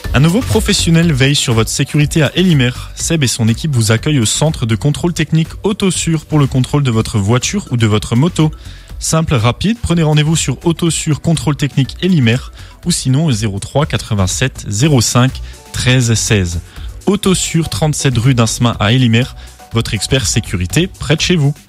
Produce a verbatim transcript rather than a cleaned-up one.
Un nouveau professionnel veille sur votre sécurité à Elimer. Seb et son équipe vous accueillent au centre de contrôle technique Autosur pour le contrôle de votre voiture ou de votre moto. Simple, rapide, prenez rendez-vous sur Autosur Contrôle Technique Elimer ou sinon au zéro trois quatre-vingt-sept zéro cinq treize seize. Autosur, trente-sept rue d'Insemain à Elimer, votre expert sécurité près de chez vous.